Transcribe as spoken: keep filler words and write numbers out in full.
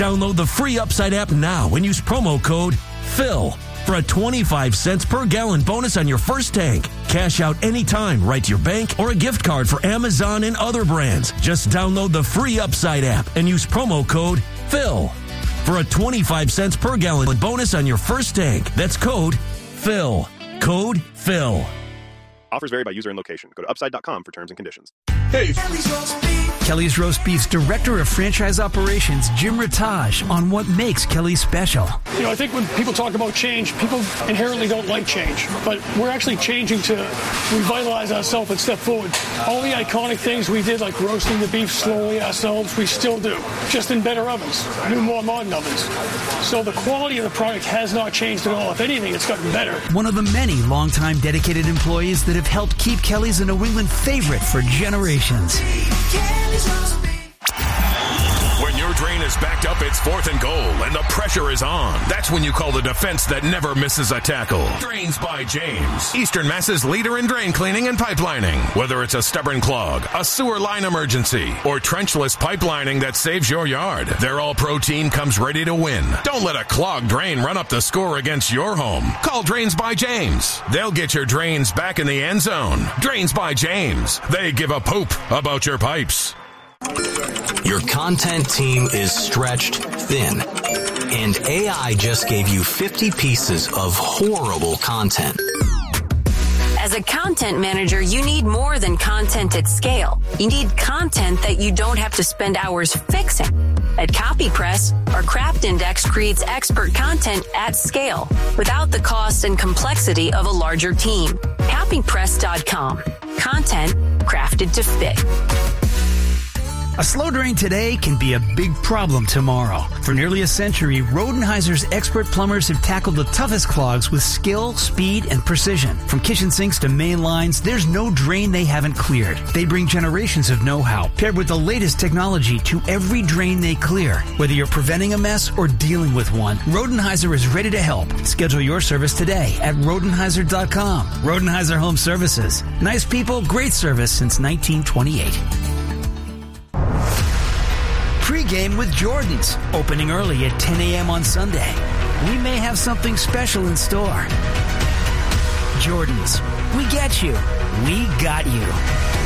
Download the free Upside app now and use promo code PHIL for a twenty-five cents per gallon bonus on your first tank. Cash out anytime right to your bank or a gift card for Amazon and other brands. Just download the free Upside app and use promo code PHIL for a twenty-five cents per gallon bonus on your first tank. That's code PHIL. Code PHIL. Offers vary by user and location. Go to upside dot com for terms and conditions. Hey, Kelly's Roast Beef's Director of Franchise Operations, Jim Rataj, on what makes Kelly's special. You know, I think when people talk about change, people inherently don't like change. But we're actually changing to revitalize ourselves and step forward. All the iconic things we did, like roasting the beef slowly ourselves, we still do. Just in better ovens, new, more modern ovens. So the quality of the product has not changed at all. If anything, it's gotten better. One of the many longtime dedicated employees that have helped keep Kelly's a New England favorite for generations. When your drain is backed up, it's fourth and goal, and the pressure is on. That's when you call the defense that never misses a tackle. Drains by James, Eastern Mass's leader in drain cleaning and pipelining. Whether it's a stubborn clog, a sewer line emergency, or trenchless pipelining that saves your yard, their all-pro team comes ready to win. Don't let a clogged drain run up the score against your home. Call Drains by James. They'll get your drains back in the end zone. Drains by James. They give a poop about your pipes. Your content team is stretched thin, and A I just gave you fifty pieces of horrible content. As a content manager, you need more than content at scale. You need content that you don't have to spend hours fixing. At CopyPress, our Craft Index creates expert content at scale without the cost and complexity of a larger team. Copy Press dot com. Content crafted to fit. A slow drain today can be a big problem tomorrow. For nearly a century, Rodenheiser's expert plumbers have tackled the toughest clogs with skill, speed, and precision. From kitchen sinks to main lines, there's no drain they haven't cleared. They bring generations of know-how, paired with the latest technology, to every drain they clear. Whether you're preventing a mess or dealing with one, Rodenheiser is ready to help. Schedule your service today at Rodenheiser dot com. Rodenheiser Home Services. Nice people, great service since nineteen twenty-eight. Pre-game with Jordan's, opening early at ten a.m. on Sunday. We may have something special in store. Jordan's, we get you. We got you.